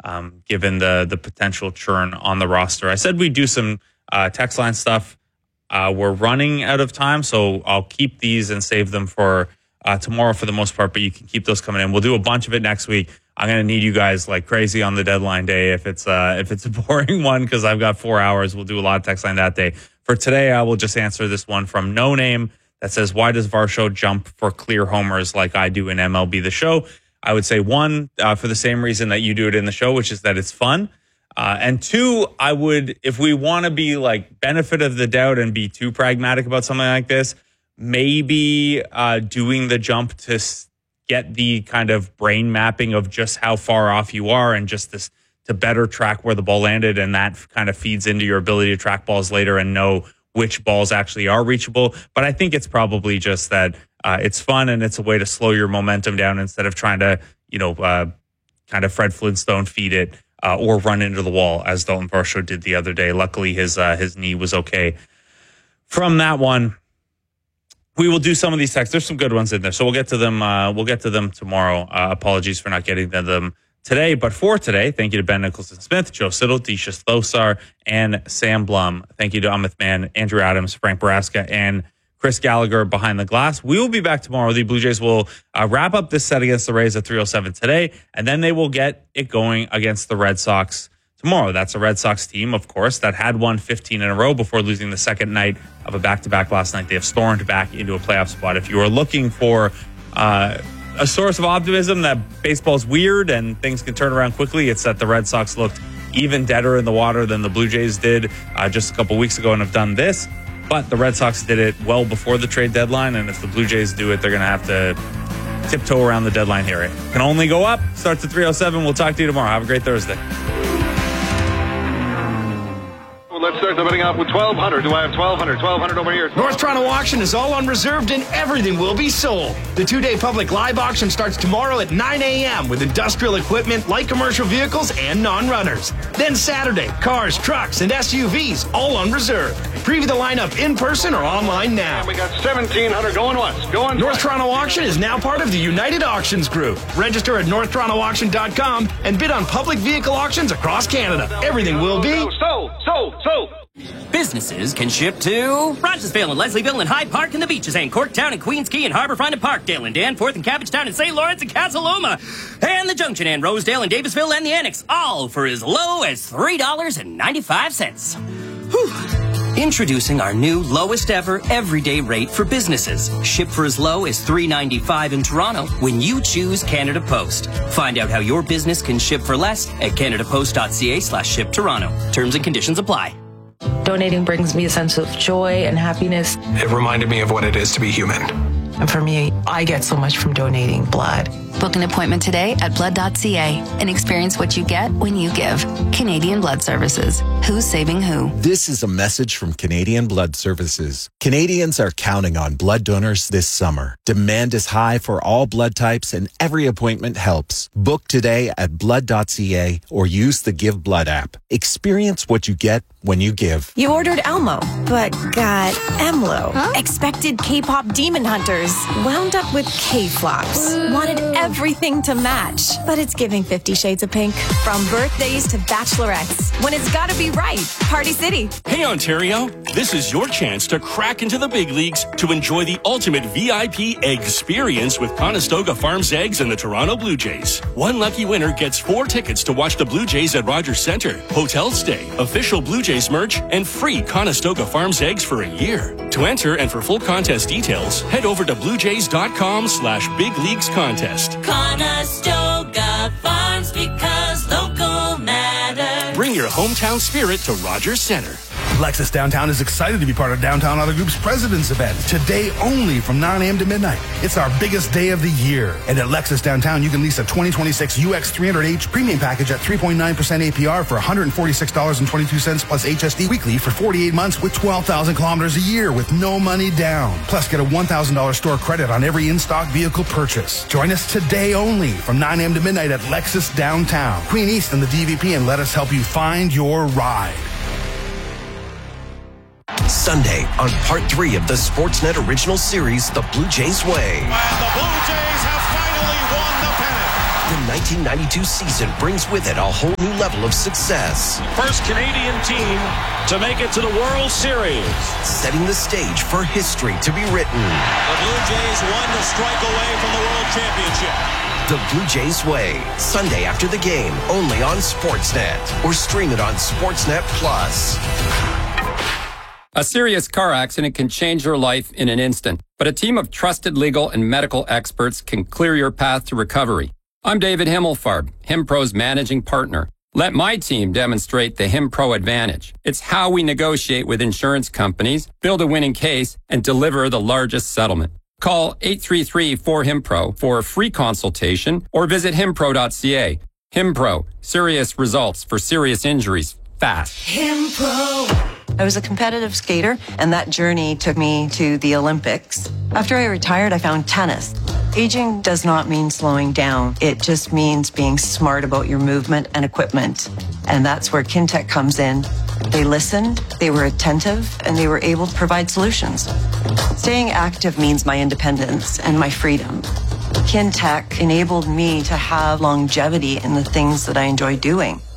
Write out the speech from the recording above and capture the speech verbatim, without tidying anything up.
um, given the the potential churn on the roster. I said we'd do some uh, text line stuff. Uh, we're running out of time, so I'll keep these and save them for uh, tomorrow for the most part, but you can keep those coming in. We'll do a bunch of it next week. I'm going to need you guys like crazy on the deadline day if it's uh, if it's a boring one, because I've got four hours. We'll do a lot of text line that day. For today, I will just answer this one from No Name that says, why does Varsho jump for clear homers like I do in M L B The Show? I would say, one, uh, for the same reason that you do it in the show, which is that it's fun. Uh, and two, I would, if we want to be like benefit of the doubt and be too pragmatic about something like this, maybe uh, doing the jump to get the kind of brain mapping of just how far off you are and just this to better track where the ball landed. And that kind of feeds into your ability to track balls later and know which balls actually are reachable. But I think it's probably just that uh, it's fun and it's a way to slow your momentum down instead of trying to, you know, uh, kind of Fred Flintstone feed it uh, or run into the wall as Dalton Varsho did the other day. Luckily, his uh, his knee was okay. From that one, we will do some of these texts. There's some good ones in there, so we'll get to them. Uh, we'll get to them tomorrow. Uh, apologies for not getting to them today, but for today, thank you to Ben Nicholson Smith, Joe Siddle, Deisha Thosar, and Sam Blum. Thank you to Amit Mann, Andrew Adams, Frank Baraska, and Chris Gallagher behind the glass. We will be back tomorrow. The Blue Jays will uh, wrap up this set against the Rays at three oh seven today, and then they will get it going against the Red Sox tomorrow. That's a Red Sox team, of course, that had won fifteen in a row before losing the second night of a back-to-back last night. They have stormed back into a playoff spot. If you are looking for uh, a source of optimism that baseball's weird and things can turn around quickly, it's that the Red Sox looked even deader in the water than the Blue Jays did uh, just a couple weeks ago and have done this. But the Red Sox did it well before the trade deadline, and if the Blue Jays do it, they're going to have to tiptoe around the deadline here. It can only go up. Starts at three oh seven. We'll talk to you tomorrow. Have a great Thursday. Let's start the betting off with twelve hundred. Do I have twelve hundred? twelve hundred over here. North Toronto Auction is all unreserved and everything will be sold. The two-day public live auction starts tomorrow at nine a.m. with industrial equipment, light commercial vehicles, and non-runners. Then Saturday, cars, trucks, and S U Vs, all unreserved. Preview the lineup in person or online now. And we got seventeen hundred going once, going North twice. Toronto Auction is now part of the United Auctions Group. Register at north toronto auction dot com and bid on public vehicle auctions across Canada. Everything will be sold, sold, sold. Businesses can ship to Rogersville and Leslieville and Hyde Park and the Beaches and Corktown and Queens Quay and Harbourfront and Parkdale and Danforth and Cabbagetown and Saint Lawrence and Casa Loma and the Junction and Rosedale and Davisville and the Annex, all for as low as three dollars and ninety-five cents. Whew. Introducing our new lowest ever everyday rate for businesses. Ship for as low as three dollars and ninety-five cents in Toronto when you choose Canada Post. Find out how your business can ship for less at canadapost.ca slash ship Toronto. Terms and conditions apply. Donating brings me a sense of joy and happiness. It reminded me of what it is to be human. And for me, I get so much from donating blood. Book an appointment today at blood dot c a and experience what you get when you give. Canadian Blood Services. Who's saving who? This is a message from Canadian Blood Services. Canadians are counting on blood donors this summer. Demand is high for all blood types and every appointment helps. Book today at blood dot c a or use the Give Blood app. Experience what you get when you give. You ordered Elmo, but got Emlo. Huh? Expected K-pop demon hunters. Wound up with K-flops. Wanted everything to match, but it's giving Fifty Shades of Pink. From birthdays to bachelorettes, when it's gotta be right. Party City. Hey Ontario, this is your chance to crack into the big leagues to enjoy the ultimate V I P egg experience with Conestoga Farms Eggs and the Toronto Blue Jays. One lucky winner gets four tickets to watch the Blue Jays at Rogers Centre, hotel stay, official Blue Jays merch, and free Conestoga Farms eggs for a year. To enter and for full contest details, head over to bluejays.com slash big leagues contest. Conestoga Farms, because local matters. Bring your hometown spirit to Rogers Centre. Lexus Downtown is excited to be part of Downtown Auto Group's President's Event. Today only from nine a.m. to midnight. It's our biggest day of the year. And at Lexus Downtown, you can lease a twenty twenty-six U X three hundred H premium package at three point nine percent A P R for one hundred forty-six dollars and twenty-two cents plus H S D weekly for forty-eight months with twelve thousand kilometers a year with no money down. Plus, get a one thousand dollars store credit on every in-stock vehicle purchase. Join us today only from nine a.m. to midnight at Lexus Downtown, Queen East and the D V P, and let us help you find your ride. Sunday on part three of the Sportsnet original series, The Blue Jays Way. And the Blue Jays have finally won the pennant. The nineteen ninety-two season brings with it a whole new level of success. First Canadian team to make it to the World Series. Setting the stage for history to be written. The Blue Jays one to strike away from the World Championship. The Blue Jays Way, Sunday after the game, only on Sportsnet. Or stream it on Sportsnet Plus. A serious car accident can change your life in an instant, but a team of trusted legal and medical experts can clear your path to recovery. I'm David Himmelfarb, HimPro's managing partner. Let my team demonstrate the HimPro advantage. It's how we negotiate with insurance companies, build a winning case, and deliver the largest settlement. Call eight three three four HimPro for a free consultation or visit himpro dot c a. HimPro, serious results for serious injuries, fast. HimPro. I was a competitive skater, and that journey took me to the Olympics. After I retired, I found tennis. Aging does not mean slowing down. It just means being smart about your movement and equipment. And that's where Kintec comes in. They listened, they were attentive, and they were able to provide solutions. Staying active means my independence and my freedom. Kintec enabled me to have longevity in the things that I enjoy doing.